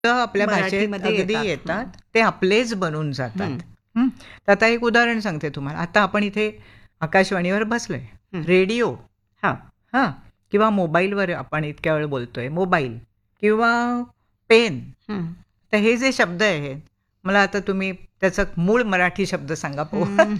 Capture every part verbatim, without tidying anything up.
आपल्या भाषेत मराठीमध्ये अगदी येतात. येतात, ते आपलेच बनून जातात. हं. हं. तर आता एक उदाहरण सांगते तुम्हाला. आता आपण इथे आकाशवाणीवर बसलोय, हं. रेडिओ हां. हां किंवा मोबाईलवर आपण इतक्या वेळ बोलतोय, मोबाईल किंवा पेन. हं. तर हे जे शब्द आहेत, मला आता तुम्ही त्याचा मूळ मराठी शब्द सांगा पाहू. हं.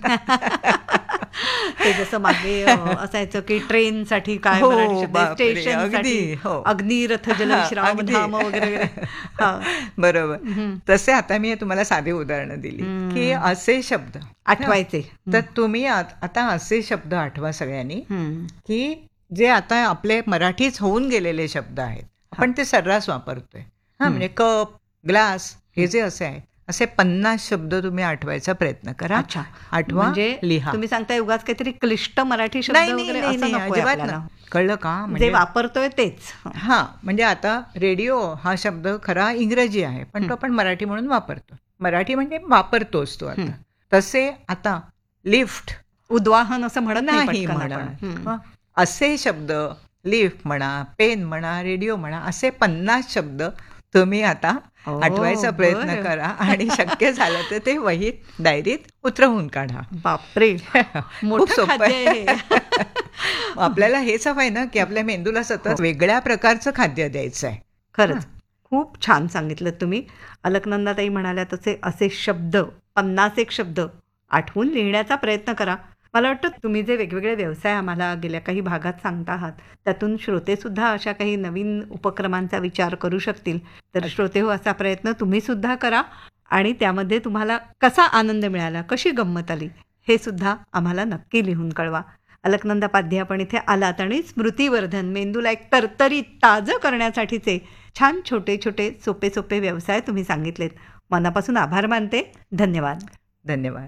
ते जसं मागे अ, असायचं की ट्रेनसाठी काय हो, मराठी शब्द आहे, बापरे! स्टेशनसाठी अगदी. हो. अग्नी, रथ, जल, हां, विश्राम, अगदी. धाम वगैरे वगैरे. हां. बरोबर. हं. तसे आता मी तुम्हाला साधी उदाहरणं दिली, की हं. असे शब्द हं. आठवायचे. हं. तर तुम्ही आत- आता असे शब्द आठवा सगळ्यांनी, हं. की जे आता आपले मराठीच होऊन गेलेले शब्द आहेत. आपण ते सर्रास वापरतोय. हां, हं. म्हणजे कप, ग्लास हे जे असे आहेत, असे पन्नास शब्द तुम्ही आठवायचा प्रयत्न करा. अच्छा. आठवा, म्हणजे लिहा. तुम्ही सांगताय उगाच काहीतरी क्लिष्ट मराठी शब्द नाही नाही वगैरे नाही असं नाही, नकोय अजिबात आपल्याला. नाही. कळलं का? जे म्हणजे वापरतोय तेच. हं. हां, म्हणजे आता रेडिओ हा शब्द खरा इंग्रजी आहे, पण तो हं. आपण मराठी म्हणून वापरतो. मराठी म्हणजे वापरतोच तो आता. हं. तसे आता लिफ्ट उद्वाहन असं म्हणत नाही नाही पटकन म्हणा. आपण. हं. हं. असे शब्द लिफ्ट म्हणा, पेन म्हणा, रेडिओ म्हणा, असे पन्नास शब्द तुम्ही आता ओ, आठवायचा प्रयत्न बरं. करा आणि शक्य झालं तर ते वहीत, डायरीत उतरवून काढा. बापरे, खूप मोठं सोपं खाद्य आहे हे. आहे. आपल्याला हेच हवं आहे ना, की आपल्या मेंदूला सतत वेगळ्या प्रकारचं खाद्य द्यायचं आहे. खरंच खूप छान सांगितलं तुम्ही. अलकनंदाताई म्हणाल्या तसे असे शब्द, पन्नास एक शब्द आठवून लिहिण्याचा प्रयत्न करा. मला वाटतं तुम्ही जे वेगवेगळे व्यवसाय आम्हाला गेल्या काही भागात सांगता आहात, त्यातून श्रोतेसुद्धा अशा काही नवीन उपक्रमांचा विचार करू शकतील. तर श्रोते हो, असा प्रयत्न तुम्ही सुद्धा करा आणि त्यामध्ये तुम्हाला कसा आनंद मिळाला, कशी गंमत आली, हे सुद्धा आम्हाला नक्की लिहून कळवा. अलकनंदा पाध्ये आपण इथे आलात आणि स्मृतिवर्धन, मेंदूला एक तरतरीत ताजं करण्यासाठीचे छान छोटे छोटे सोपे सोपे व्यवसाय तुम्ही सांगितलेत. मनापासून आभार मानते. धन्यवाद. धन्यवाद.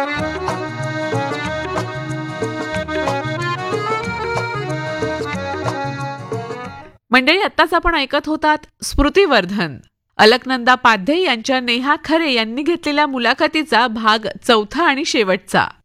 मंडळी, आत्ताच आपण ऐकत होतात स्मृतिवर्धन. अलकनंदा पाध्ये यांच्या नेहा खरे यांनी घेतलेल्या मुलाखतीचा भाग चौथा आणि शेवटचा.